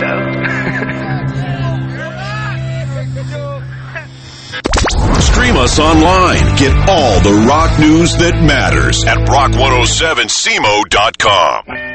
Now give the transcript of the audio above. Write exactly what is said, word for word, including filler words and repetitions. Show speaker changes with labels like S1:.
S1: Stream us online. Get all the rock news that matters at rock one oh seven C M O dot com.